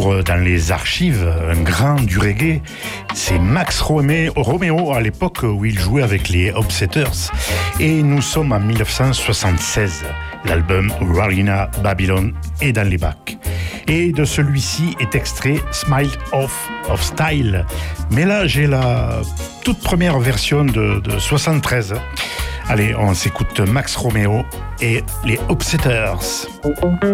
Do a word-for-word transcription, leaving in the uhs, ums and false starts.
retour dans les archives, un grand du reggae. C'est Max Romeo, Romeo à l'époque où il jouait avec les Upsetters. Et nous sommes en dix-neuf cent soixante-seize. L'album Warina Babylon est dans les bacs. Et de celui-ci est extrait Smile of, of Style. Mais là, j'ai la toute première version de, de soixante-treize. Allez, on s'écoute Max Romeo et les Upsetters.